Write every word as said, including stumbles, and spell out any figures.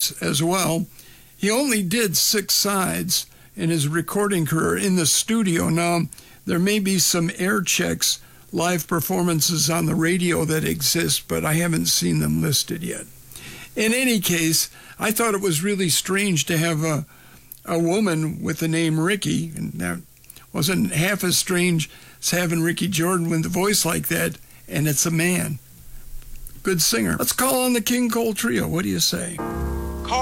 sides as well. He only did six sides in his recording career in the studio. Now, there may be some air checks, live performances on the radio that exist, but I haven't seen them listed yet. In any case, I thought it was really strange to have a, a woman with the name Ricky, and that wasn't half as strange as having Ricky Jordan with a voice like that, and it's a man. Good singer. Let's call on the King Cole Trio. What do you say?